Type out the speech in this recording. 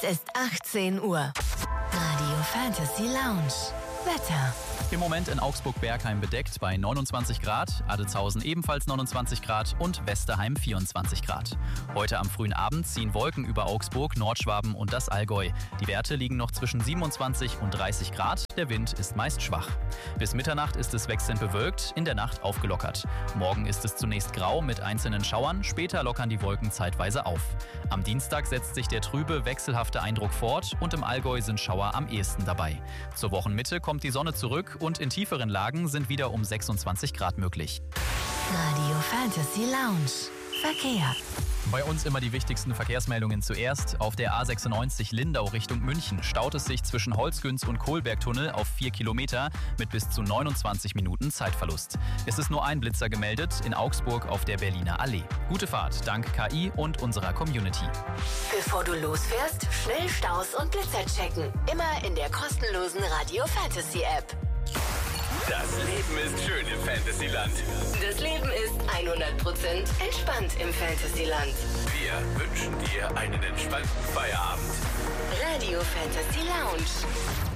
Es ist 18 Uhr. Radio Fantasy Lounge. Wetter. Im Moment in Augsburg-Bergheim bedeckt bei 29 Grad, Adetshausen ebenfalls 29 Grad und Westerheim 24 Grad. Heute am frühen Abend ziehen Wolken über Augsburg, Nordschwaben und das Allgäu. Die Werte liegen noch zwischen 27 und 30 Grad, der Wind ist meist schwach. Bis Mitternacht ist es wechselnd bewölkt, in der Nacht aufgelockert. Morgen ist es zunächst grau mit einzelnen Schauern, später lockern die Wolken zeitweise auf. Am Dienstag setzt sich der trübe, wechselhafte Eindruck fort und im Allgäu sind Schauer am ehesten dabei. Zur Wochenmitte kommt die Sonne zurück und in tieferen Lagen sind wieder um 26 Grad möglich. Radio Fantasy Lounge. Verkehr. Bei uns immer die wichtigsten Verkehrsmeldungen zuerst. Auf der A96 Lindau Richtung München staut es sich zwischen Holzgünz und Kohlbergtunnel auf 4 Kilometer mit bis zu 29 Minuten Zeitverlust. Es ist nur ein Blitzer gemeldet in Augsburg auf der Berliner Allee. Gute Fahrt dank KI und unserer Community. Bevor du losfährst, schnell Staus und Blitzer checken. Immer in der kostenlosen Radio Fantasy App. Das Leben ist schön im Fantasyland. Das Leben ist 100% entspannt im Fantasyland. Wir wünschen dir einen entspannten Feierabend. Radio Fantasy Lounge.